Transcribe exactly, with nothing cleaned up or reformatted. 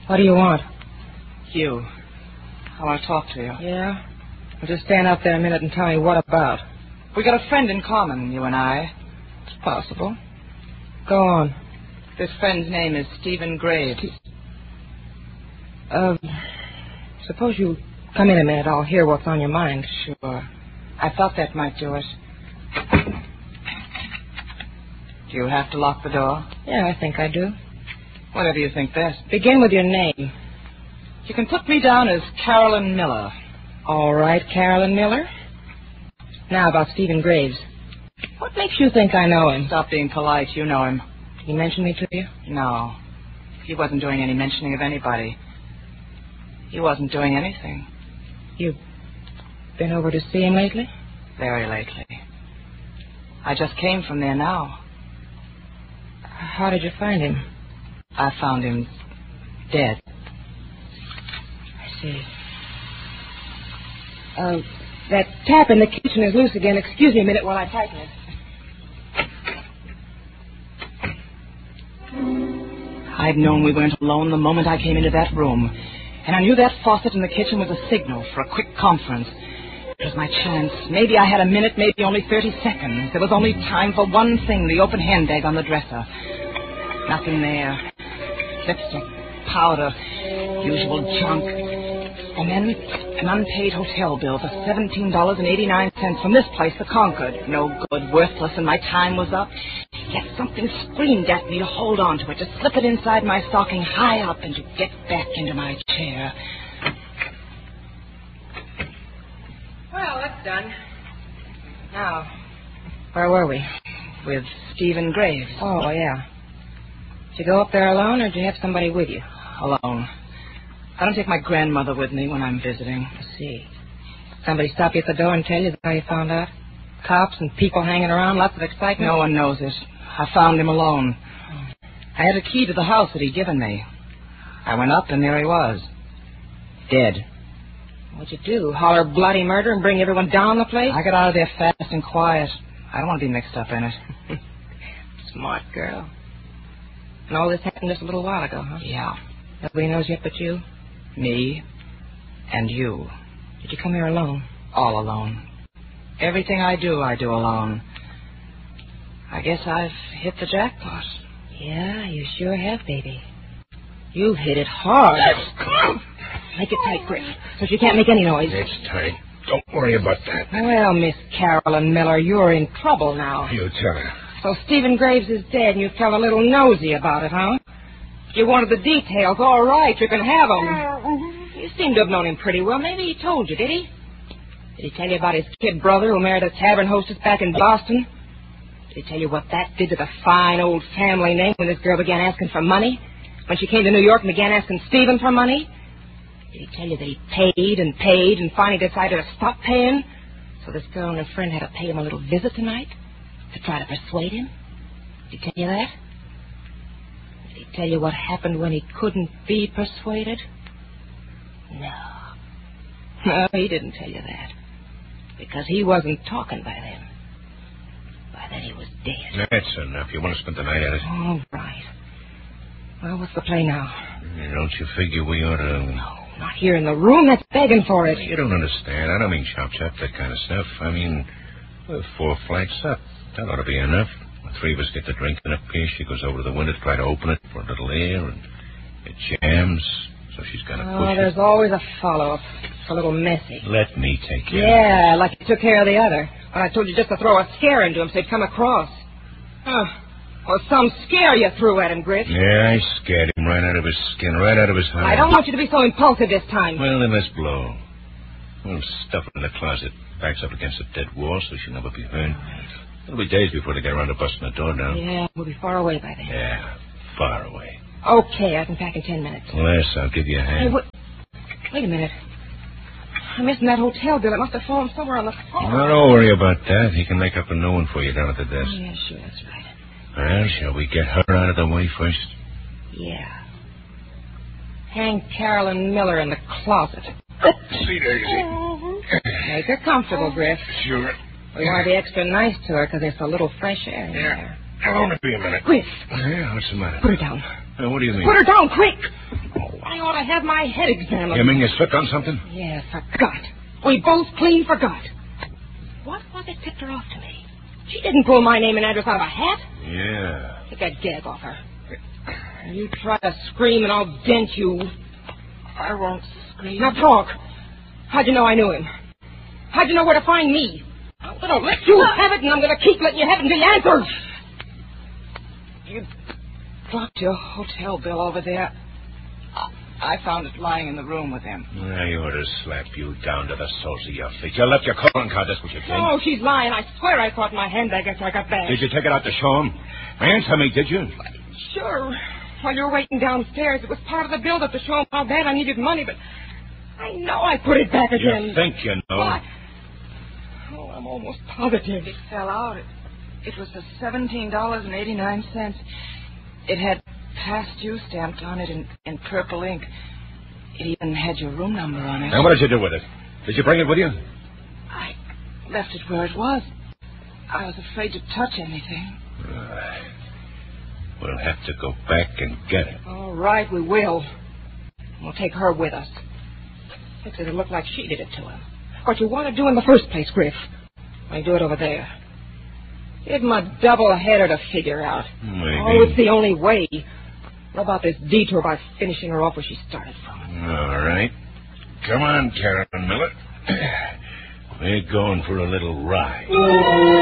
What do you want? You. I want to talk to you. Yeah? Well, just stand up there a minute and tell me what about. We got a friend in common, you and I. It's possible. Go on. This friend's name is Stephen Graves. Uh, suppose you come in a minute. I'll hear what's on your mind. Sure. I thought that might do it. Do you have to lock the door? Yeah, I think I do. Whatever you think best. Begin with your name. You can put me down as Carolyn Miller. All right, Carolyn Miller. Now about Stephen Graves. What makes you think I know him? Stop being polite. You know him. Did he mention me to you? No. He wasn't doing any mentioning of anybody. He wasn't doing anything. You've been over to see him lately? Very lately. I just came from there now. How did you find him? I found him dead. I see. Uh, that tap in the kitchen is loose again. Excuse me a minute while I tighten it. I'd known we weren't alone the moment I came into that room. And I knew that faucet in the kitchen was a signal for a quick conference. It was my chance. Maybe I had a minute, maybe only thirty seconds. There was only time for one thing, the open handbag on the dresser. Nothing there. Lipstick, powder, usual junk. And then an unpaid hotel bill for seventeen dollars and eighty-nine cents from this place, the Concord. No good, worthless, and my time was up. Yet something screamed at me to hold on to it, to slip it inside my stocking high up and to get back into my chair. Well, that's done. Now, where were we? With Stephen Graves. Oh, yeah. Did you go up there alone, or did you have somebody with you? Alone. I don't take my grandmother with me when I'm visiting. I see. Somebody stop you at the door and tell you how you found out? Cops and people hanging around, lots of excitement? No one knows it. I found him alone. I had a key to the house that he'd given me. I went up, and there he was. Dead. What'd you do? Holler bloody murder and bring everyone down the place? I got out of there fast and quiet. I don't want to be mixed up in it. Smart girl. And all this happened just a little while ago, huh? Yeah. Nobody knows yet but you? Me and you. Did you come here alone? All alone. Everything I do, I do alone. I guess I've hit the jackpot. Yeah, you sure have, baby. You hit it hard. Make it tight, Griff, so she can't make any noise. It's tight. Don't worry about that. Well, Miss Carolyn Miller, you're in trouble now. You tell her. So Stephen Graves is dead, and you felt a little nosy about it, huh? You wanted the details. All right, you can have them. You seem to have known him pretty well. Maybe he told you, did he? Did he tell you about his kid brother who married a tavern hostess back in Boston? Did he tell you what that did to the fine old family name when this girl began asking for money? When she came to New York and began asking Stephen for money? Did he tell you that he paid and paid and finally decided to stop paying? So this girl and her friend had to pay him a little visit tonight to try to persuade him? Did he tell you that? Did he tell you what happened when he couldn't be persuaded? No. No, he didn't tell you that. Because he wasn't talking by then. By then he was dead. That's enough. You want to spend the night at it? All right. Well, what's the play now? Don't you figure we ought to... No, not here in the room. That's begging for it. You don't understand. I don't mean chop chop, that kind of stuff. I mean, well, four flags up. That ought to be enough. The three of us get the drinking up here. She goes over to the window to try to open it for a little air, and it jams, so she's got to Oh, push there's it. always a follow-up. It's a little messy. Let me take care Yeah, like you took care of the other. When I told you just to throw a scare into him so he'd come across. Huh. Well, some scare you threw at him, Griff. of it. Yeah, I scared him right out of his skin, right out of his heart. I don't want you to be so impulsive this time. Well, then let's blow. We'll stuff it in the closet. Backs up against a dead wall so she'll never be heard. It'll be days before they get around to busting the door down. Yeah, we'll be far away by then. Yeah, far away. Okay, I can pack in ten minutes. Les, I'll give you a hand. Hey, wait, wait a minute. I'm missing that hotel bill. It must have fallen somewhere on the floor. Well, don't worry about that. He can make up a new one for you down at the desk. Oh, yeah, sure, that's right. Well, shall we get her out of the way first? Yeah. Hang Carolyn Miller in the closet. See, Daisy. Make her comfortable, Griff. Sure. We want to be extra nice to her because there's a little fresh air in Yeah. there. I'll only be a minute. Griff, Yeah, what's the matter? put her down. Uh, what do you mean? Put her down, quick. Oh, What do you ought to have my head examined. You mean you slipped on something? Yeah, forgot. We both clean forgot. What was it tipped her off to me? She didn't pull my name and address out of a hat. Yeah. Take that gag off her. You try to scream and I'll dent you. I won't scream. Now talk. How'd you know I knew him? How'd you know where to find me? I'm going to let you have it, and I'm going to keep letting you have it until you answer. You dropped your hotel bill over there. I found it lying in the room with him. I ought to slap you down to the soles of your feet. You left your calling card, that's what you did. Oh, she's lying. I swear I caught my handbag after I got back. Did you take it out to show him? Answer me, did you? Sure. While you were waiting downstairs, it was part of the build-up to show him how bad I needed money, but I know I put it back again. You think you know? What? Oh, I'm almost positive. It fell out. It, it was for seventeen dollars and eighty-nine cents. It had past due stamped on it in, in purple ink. It even had your room number on it. Now, what did you do with it? Did you bring it with you? I left it where it was. I was afraid to touch anything. Uh, we'll have to go back and get it. All right, we will. We'll take her with us. Makes it look like she did it to him. What you want to do in the first place, Griff. I do it over there. Give him a double-header to figure out. Maybe. Oh, it's the only way. What about this detour by finishing her off where she started from? All right. Come on, Karen Miller. We're going for a little ride.